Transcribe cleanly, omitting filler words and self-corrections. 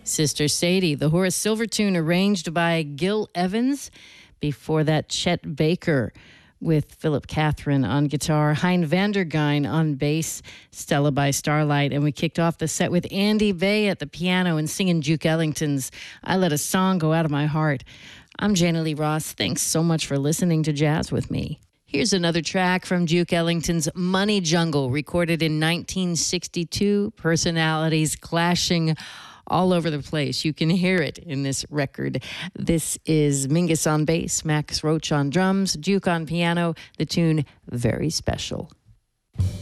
Sister Sadie, the Horace Silver tune arranged by Gil Evans. Before that, Chet Baker with Philip Catherine on guitar, Hein Vandergein on bass, Stella by Starlight. And we kicked off the set with Andy Bay at the piano and singing Duke Ellington's I Let a Song Go Out of My Heart. I'm Jana Lee Ross. Thanks so much for listening to Jazz with me. Here's another track from Duke Ellington's Money Jungle, recorded in 1962. Personalities clashing all over the place. You can hear it in this record. This is Mingus on bass, Max Roach on drums, Duke on piano, the tune Very Special.